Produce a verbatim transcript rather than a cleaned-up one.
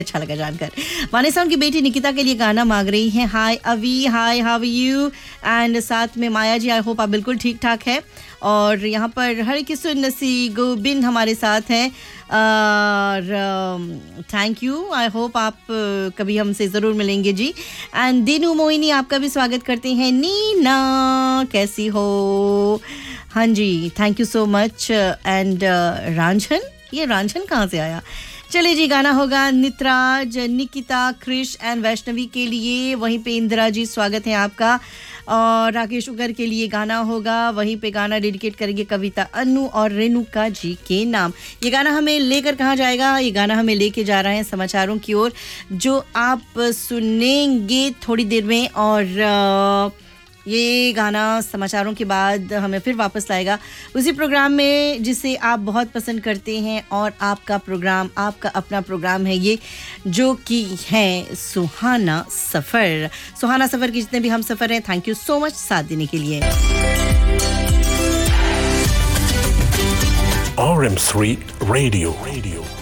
अच्छा लगा जानकर। वानिसा उनकी बेटी निकिता के लिए गाना मांग रही हैं। हाय अवी, hi how are you, and साथ में माया जी, आई होप आप बिल्कुल ठीक ठाक है। और यहाँ पर हर किस्म नसी गोबिंद हमारे साथ हैं और थैंक यू, आई होप आप uh, कभी हमसे ज़रूर मिलेंगे जी। एंड दीनू मोइनी आपका भी स्वागत करते हैं। नीना कैसी हो? हाँ जी, thank you so much. And Ranjhan, ये रांझन कहाँ से आया? चले जी, गाना होगा नितराज, निकिता, क्रिश एंड वैष्णवी के लिए। वहीं पे इंदिरा जी स्वागत है आपका। और राकेश उगर के लिए गाना होगा। वहीं पे गाना डेडिकेट करेंगे कविता अन्नू और रेणुका जी के नाम। ये गाना हमें लेकर कहाँ जाएगा? ये गाना हमें लेके जा रहे हैं समाचारों की ओर, जो आप सुनेंगे थोड़ी देर में। और ये गाना समाचारों के बाद हमें फिर वापस लाएगा उसी प्रोग्राम में जिसे आप बहुत पसंद करते हैं। और आपका प्रोग्राम, आपका अपना प्रोग्राम है ये, जो कि है सुहाना सफ़र। सुहाना सफ़र के जितने भी हम सफ़र हैं, थैंक यू सो मच साथ देने के लिए। R M three radio radio